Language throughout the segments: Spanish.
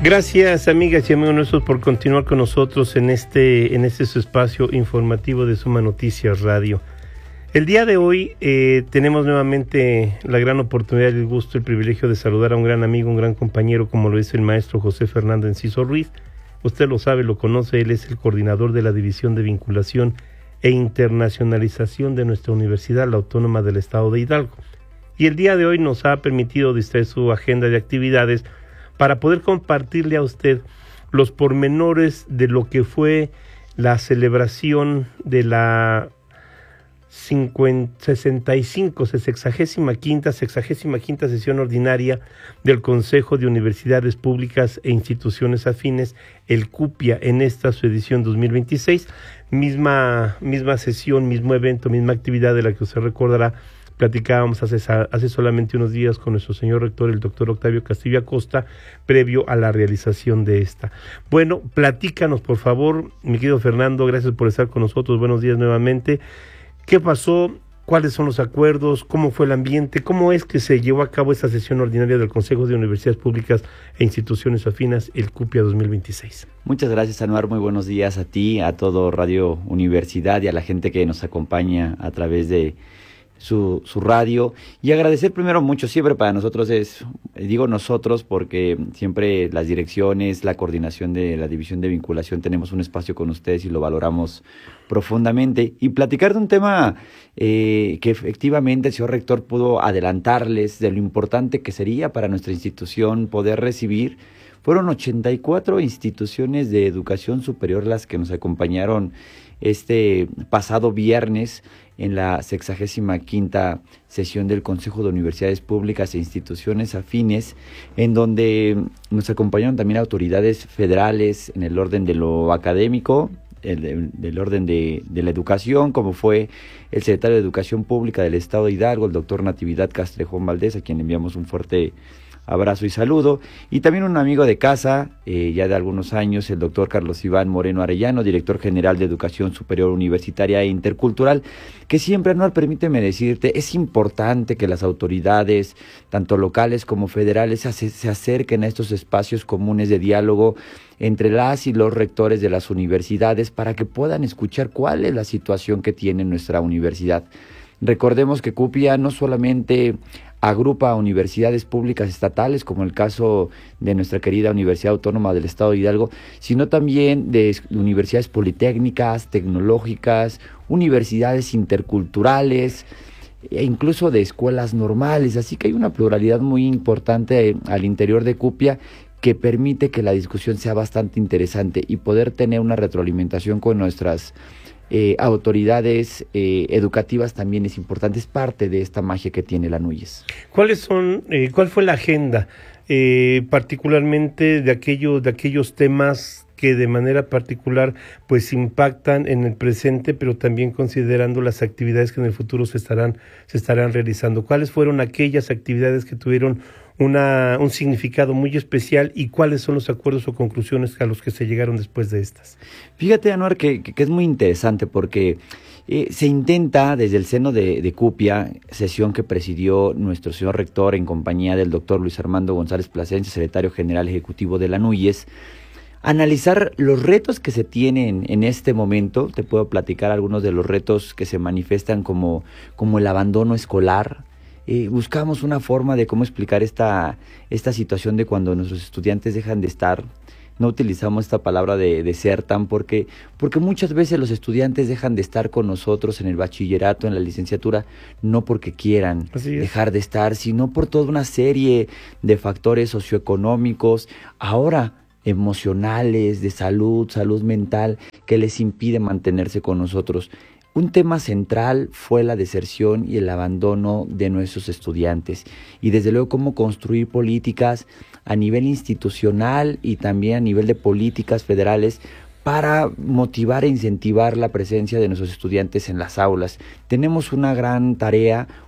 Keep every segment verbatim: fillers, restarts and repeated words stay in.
Gracias, amigas y amigos nuestros, por continuar con nosotros en este, en este su espacio informativo de Suma Noticias Radio. El día de hoy eh, tenemos nuevamente la gran oportunidad, el gusto, el privilegio de saludar a un gran amigo, un gran compañero, como lo es el maestro José Fernando Enciso Ruiz. Usted lo sabe, lo conoce, él es el coordinador de la División de Vinculación e Internacionalización de nuestra Universidad, la Autónoma del Estado de Hidalgo. Y el día de hoy nos ha permitido distraer su agenda de actividades para poder compartirle a usted los pormenores de lo que fue la celebración de la sesenta y cinco, sexagésima quinta, sexagésima quinta sesión ordinaria del Consejo de Universidades Públicas e Instituciones Afines, el CUPIA, en esta su edición dos mil veintiséis, misma, misma sesión, mismo evento, misma actividad de la que usted recordará. Platicábamos hace, hace solamente unos días con nuestro señor rector, el doctor Octavio Castillo Acosta, previo a la realización de esta. Bueno, platícanos, por favor, mi querido Fernando, gracias por estar con nosotros, buenos días nuevamente. ¿Qué pasó? ¿Cuáles son los acuerdos? ¿Cómo fue el ambiente? ¿Cómo es que se llevó a cabo esta sesión ordinaria del Consejo de Universidades Públicas e Instituciones Afinas, el CUPIA dos mil veintiséis? Muchas gracias, Anuar. Muy buenos días a ti, a todo Radio Universidad y a la gente que nos acompaña a través de Su, su radio, y agradecer primero mucho. Siempre para nosotros es, digo nosotros porque siempre las direcciones, la coordinación de la División de Vinculación tenemos un espacio con ustedes y lo valoramos profundamente, y platicar de un tema eh, que efectivamente el señor rector pudo adelantarles de lo importante que sería para nuestra institución poder recibir. Fueron ochenta y cuatro instituciones de educación superior las que nos acompañaron este pasado viernes en la sexagésima quinta sesión del Consejo de Universidades Públicas e Instituciones Afines, en donde nos acompañaron también autoridades federales en el orden de lo académico, el, del orden de, de la educación, como fue el secretario de Educación Pública del Estado de Hidalgo, el doctor Natividad Castrejón Valdés, a quien le enviamos un fuerte abrazo y saludo, y también un amigo de casa, eh, ya de algunos años, el doctor Carlos Iván Moreno Arellano, director general de Educación Superior Universitaria e Intercultural, que siempre, Anuar, permíteme decirte, es importante que las autoridades, tanto locales como federales, se, se acerquen a estos espacios comunes de diálogo entre las y los rectores de las universidades para que puedan escuchar cuál es la situación que tiene nuestra universidad. Recordemos que CUPIA no solamente agrupa a universidades públicas estatales, como el caso de nuestra querida Universidad Autónoma del Estado de Hidalgo, sino también de universidades politécnicas, tecnológicas, universidades interculturales, e incluso de escuelas normales. Así que hay una pluralidad muy importante al interior de CUPIA que permite que la discusión sea bastante interesante y poder tener una retroalimentación con nuestras Eh, autoridades eh, educativas también es importante, es parte de esta magia que tiene la NUYES. ¿Cuáles son, eh, cuál fue la agenda, eh, particularmente de aquellos, de aquellos temas que de manera particular pues impactan en el presente, pero también considerando las actividades que en el futuro se estarán, se estarán realizando? ¿Cuáles fueron aquellas actividades que tuvieron una, un significado muy especial y cuáles son los acuerdos o conclusiones a los que se llegaron después de estas? Fíjate, Anuar, que, que, que es muy interesante porque eh, se intenta desde el seno de, de CUPIA, sesión que presidió nuestro señor rector en compañía del doctor Luis Armando González Plasencia, secretario general ejecutivo de la NUYES, analizar los retos que se tienen en este momento. Te puedo platicar algunos de los retos que se manifiestan como, como el abandono escolar. Eh, buscamos una forma de cómo explicar esta, esta situación de cuando nuestros estudiantes dejan de estar. No utilizamos esta palabra de desertan porque, porque muchas veces los estudiantes dejan de estar con nosotros en el bachillerato, en la licenciatura, no porque quieran dejar de estar, sino por toda una serie de factores socioeconómicos, ahora emocionales, de salud, salud mental, que les impide mantenerse con nosotros. Un tema central fue la deserción y el abandono de nuestros estudiantes y desde luego cómo construir políticas a nivel institucional y también a nivel de políticas federales para motivar e incentivar la presencia de nuestros estudiantes en las aulas. Tenemos una gran tarea,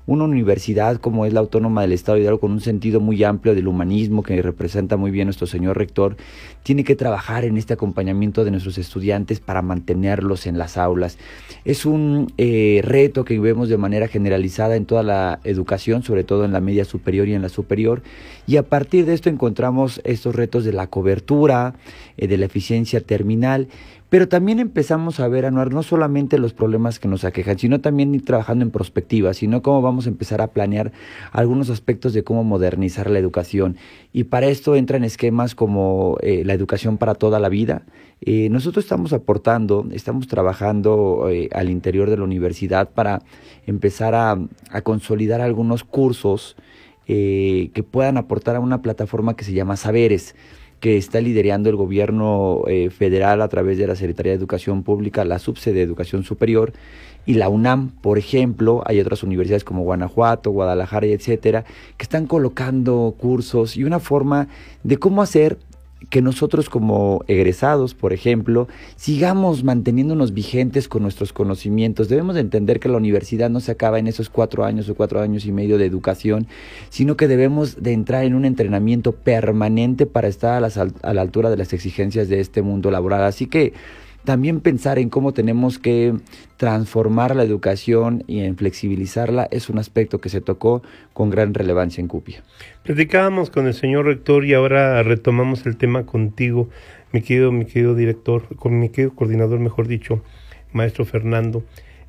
una universidad como es la Autónoma del Estado de Hidalgo, con un sentido muy amplio del humanismo que representa muy bien nuestro señor rector, tiene que trabajar en este acompañamiento de nuestros estudiantes para mantenerlos en las aulas. Es un eh, reto que vemos de manera generalizada en toda la educación, sobre todo en la media superior y en la superior, y a partir de esto encontramos estos retos de la cobertura, eh, de la eficiencia terminal, pero también empezamos a ver, Anuar, no solamente los problemas que nos aquejan, sino también ir trabajando en perspectiva, sino cómo vamos a empezar a planear algunos aspectos de cómo modernizar la educación. Y para esto entran esquemas como eh, la educación para toda la vida. Eh, nosotros estamos aportando, estamos trabajando eh, al interior de la universidad para empezar a, a consolidar algunos cursos eh, que puedan aportar a una plataforma que se llama Saberes, que está liderando el gobierno eh, federal a través de la Secretaría de Educación Pública, la Subsede de Educación Superior, y la UNAM, por ejemplo. Hay otras universidades como Guanajuato, Guadalajara, etcétera, que están colocando cursos y una forma de cómo hacer que nosotros como egresados, por ejemplo, sigamos manteniéndonos vigentes con nuestros conocimientos. Debemos de entender que la universidad no se acaba en esos cuatro años o cuatro años y medio de educación, sino que debemos de entrar en un entrenamiento permanente para estar a, las, a la altura de las exigencias de este mundo laboral. Así que también pensar en cómo tenemos que transformar la educación y en flexibilizarla es un aspecto que se tocó con gran relevancia en CUPIA. Platicábamos con el señor rector y ahora retomamos el tema contigo, mi querido, mi querido director, con mi querido coordinador, mejor dicho, maestro Fernando.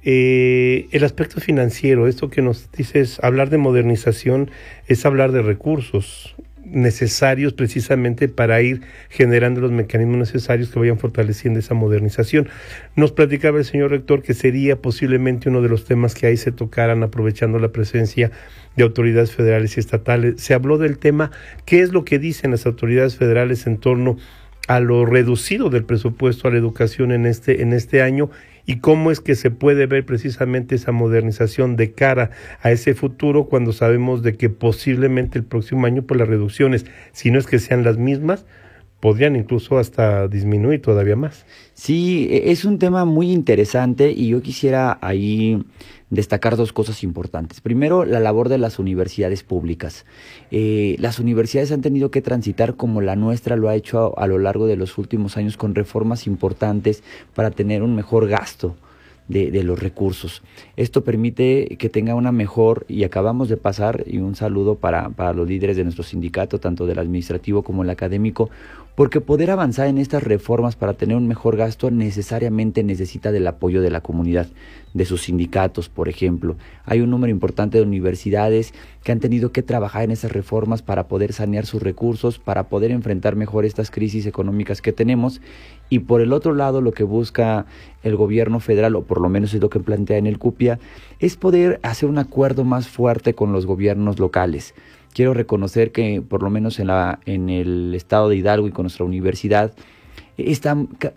Eh, el aspecto financiero, esto que nos dices, hablar de modernización es hablar de recursos necesarios precisamente para ir generando los mecanismos necesarios que vayan fortaleciendo esa modernización. Nos platicaba el señor rector que sería posiblemente uno de los temas que ahí se tocaran aprovechando la presencia de autoridades federales y estatales. Se habló del tema, ¿qué es lo que dicen las autoridades federales en torno a lo reducido del presupuesto a la educación en este, en este año? ¿Y cómo es que se puede ver precisamente esa modernización de cara a ese futuro cuando sabemos de que posiblemente el próximo año por las reducciones, si no es que sean las mismas, podrían incluso hasta disminuir todavía más? Sí, es un tema muy interesante y yo quisiera ahí destacar dos cosas importantes. Primero, la labor de las universidades públicas. Eh, las universidades han tenido que transitar, como la nuestra lo ha hecho a, a lo largo de los últimos años, con reformas importantes para tener un mejor gasto de, de los recursos. Esto permite que tenga una mejor, y acabamos de pasar, y un saludo para, para los líderes de nuestro sindicato, tanto del administrativo como el académico, porque poder avanzar en estas reformas para tener un mejor gasto necesariamente necesita del apoyo de la comunidad, de sus sindicatos, por ejemplo. Hay un número importante de universidades que han tenido que trabajar en esas reformas para poder sanear sus recursos, para poder enfrentar mejor estas crisis económicas que tenemos. Y por el otro lado, lo que busca el gobierno federal, o por lo menos es lo que plantea en el CUPIA, es poder hacer un acuerdo más fuerte con los gobiernos locales. Quiero reconocer que por lo menos en, la, en el estado de Hidalgo y con nuestra universidad está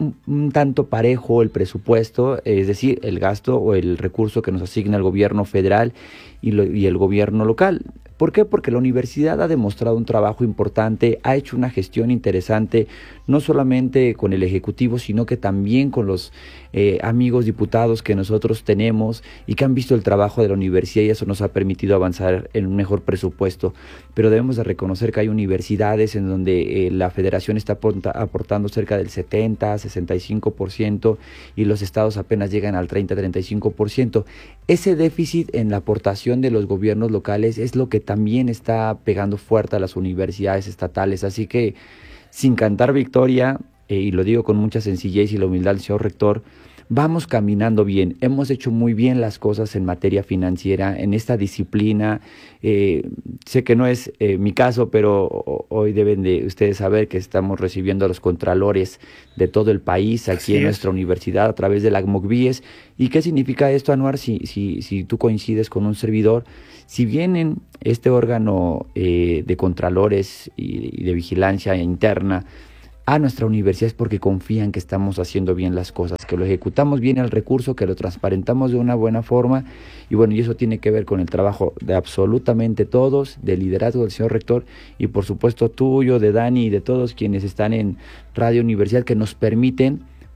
un tanto parejo el presupuesto, es decir, el gasto o el recurso que nos asigna el gobierno federal y, lo, y el gobierno local. ¿Por qué? Porque la universidad ha demostrado un trabajo importante, ha hecho una gestión interesante, no solamente con el Ejecutivo, sino que también con los eh, amigos diputados que nosotros tenemos y que han visto el trabajo de la universidad, y eso nos ha permitido avanzar en un mejor presupuesto. Pero debemos de reconocer que hay universidades en donde eh, la federación está aportando cerca del setenta, sesenta y cinco por ciento y los estados apenas llegan al treinta, treinta y cinco por ciento. Ese déficit en la aportación de los gobiernos locales es lo que también está pegando fuerte a las universidades estatales. Así que, sin cantar victoria, eh, y lo digo con mucha sencillez y la humildad del señor rector, vamos caminando bien, hemos hecho muy bien las cosas en materia financiera, en esta disciplina. Eh, sé que no es eh, mi caso, pero hoy deben de ustedes saber que estamos recibiendo a los contralores de todo el país aquí Así en es. nuestra universidad a través de la MOCVIES. ¿Y qué significa esto, Anuar? Si, si, si tú coincides con un servidor, si vienen este órgano eh, de contralores y, y de vigilancia interna a nuestra universidad, es porque confían que estamos haciendo bien las cosas, que lo ejecutamos bien el recurso, que lo transparentamos de una buena forma. Y bueno, y eso tiene que ver con el trabajo de absolutamente todos, del liderazgo del señor rector y por supuesto tuyo, de Dani y de todos quienes están en Radio Universidad, que nos permiten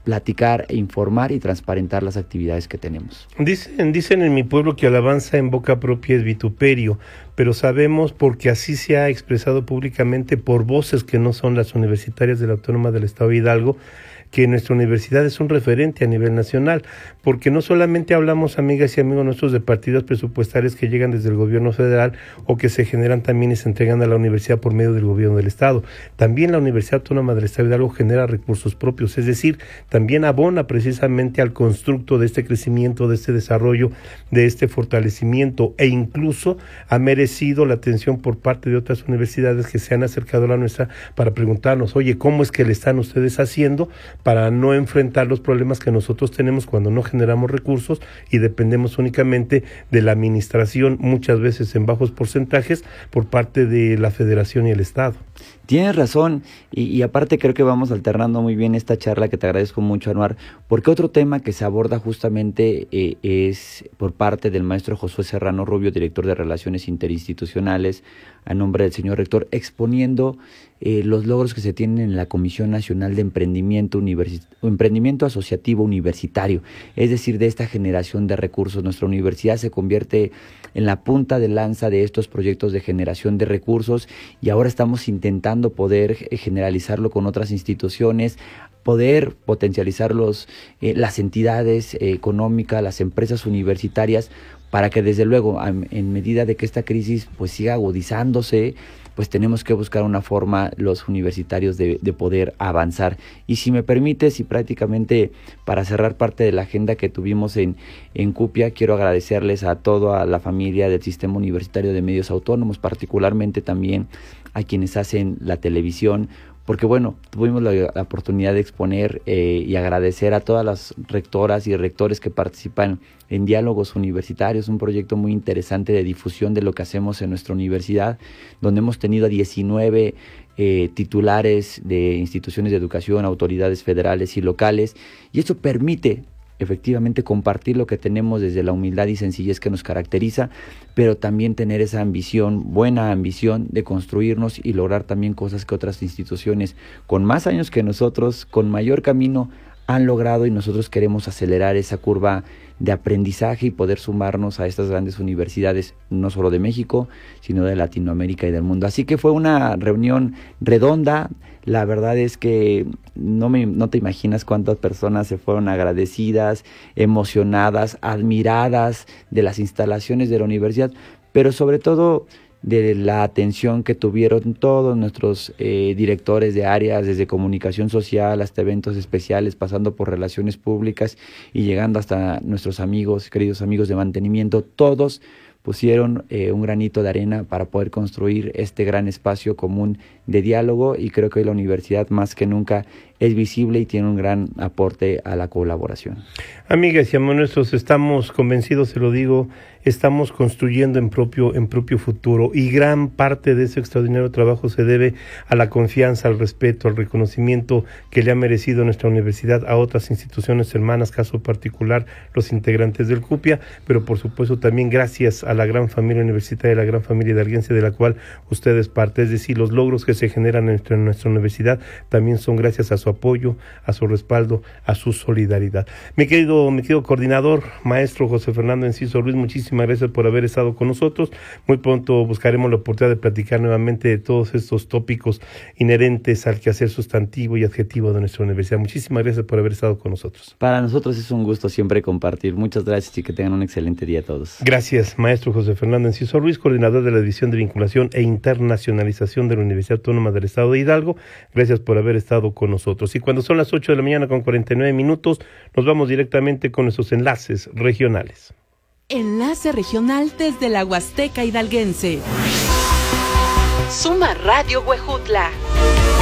platicar, e informar y transparentar las actividades que tenemos. Dicen, dicen en mi pueblo que alabanza en boca propia es vituperio, pero sabemos, porque así se ha expresado públicamente por voces que no son las universitarias de la Autónoma del Estado de Hidalgo, que nuestra universidad es un referente a nivel nacional, porque no solamente hablamos, amigas y amigos nuestros, de partidas presupuestarias que llegan desde el gobierno federal o que se generan también y se entregan a la universidad por medio del gobierno del Estado. También la Universidad Autónoma del Estado de Hidalgo genera recursos propios, es decir, también abona precisamente al constructo de este crecimiento, de este desarrollo, de este fortalecimiento, e incluso ha merecido la atención por parte de otras universidades que se han acercado a la nuestra para preguntarnos, oye, ¿cómo es que le están ustedes haciendo para no enfrentar los problemas que nosotros tenemos cuando no generamos recursos y dependemos únicamente de la administración, muchas veces en bajos porcentajes, por parte de la Federación y el Estado? Tienes razón, y, y aparte creo que vamos alternando muy bien esta charla, que te agradezco mucho, Anuar, porque otro tema que se aborda justamente eh, es por parte del maestro Josué Serrano Rubio, director de Relaciones Interinstitucionales, a nombre del señor rector, exponiendo eh, los logros que se tienen en la Comisión Nacional de Emprendimiento, Universi- Emprendimiento Asociativo Universitario, es decir, de esta generación de recursos. Nuestra universidad se convierte en la punta de lanza de estos proyectos de generación de recursos, y ahora estamos intentando poder generalizarlo con otras instituciones, poder potencializar los, eh, las entidades eh, económicas, las empresas universitarias, para que desde luego, en medida de que esta crisis pues siga agudizándose, pues tenemos que buscar una forma los universitarios de, de poder avanzar. Y si me permites, y prácticamente para cerrar parte de la agenda que tuvimos en, en Cupia, quiero agradecerles a toda la familia del Sistema Universitario de Medios Autónomos, particularmente también a quienes hacen la televisión, porque bueno, tuvimos la, la oportunidad de exponer eh, y agradecer a todas las rectoras y rectores que participan en Diálogos Universitarios, un proyecto muy interesante de difusión de lo que hacemos en nuestra universidad, donde hemos tenido a diecinueve eh, titulares de instituciones de educación, autoridades federales y locales, y esto permite efectivamente compartir lo que tenemos desde la humildad y sencillez que nos caracteriza, pero también tener esa ambición, buena ambición de construirnos y lograr también cosas que otras instituciones con más años que nosotros, con mayor camino, han logrado, y nosotros queremos acelerar esa curva de aprendizaje y poder sumarnos a estas grandes universidades, no solo de México, sino de Latinoamérica y del mundo. Así que fue una reunión redonda. La verdad es que no, me, no te imaginas cuántas personas se fueron agradecidas, emocionadas, admiradas de las instalaciones de la universidad, pero sobre todo de la atención que tuvieron todos nuestros eh, directores de áreas, desde comunicación social hasta eventos especiales, pasando por relaciones públicas y llegando hasta nuestros amigos, queridos amigos de mantenimiento. Todos pusieron eh, un granito de arena para poder construir este gran espacio común de diálogo, y creo que hoy la universidad más que nunca es visible y tiene un gran aporte a la colaboración. Amigas y amigos nuestros, estamos convencidos, se lo digo, estamos construyendo en propio, en propio futuro, y gran parte de ese extraordinario trabajo se debe a la confianza, al respeto, al reconocimiento que le ha merecido nuestra universidad a otras instituciones hermanas, caso particular los integrantes del Cupia, pero por supuesto también gracias a la gran familia universitaria, la gran familia hidalguense de la cual usted es parte. Es decir, los logros que se generan en nuestra, en nuestra universidad también son gracias a su apoyo, a su respaldo, a su solidaridad. Mi querido, mi querido coordinador, maestro José Fernando Enciso Ruiz, muchísimas gracias por haber estado con nosotros. Muy pronto buscaremos la oportunidad de platicar nuevamente de todos estos tópicos inherentes al quehacer sustantivo y adjetivo de nuestra universidad. Muchísimas gracias por haber estado con nosotros. Para nosotros es un gusto siempre compartir. Muchas gracias y que tengan un excelente día a todos. Gracias, maestro José Fernando Enciso Ruiz, coordinador de la División de Vinculación e Internacionalización de la Universidad Autónoma del Estado de Hidalgo. Gracias por haber estado con nosotros. Y cuando son las ocho de la mañana con cuarenta y nueve minutos, nos vamos directamente con nuestros enlaces regionales. Enlace regional desde la Huasteca hidalguense. Suma Radio Huejutla.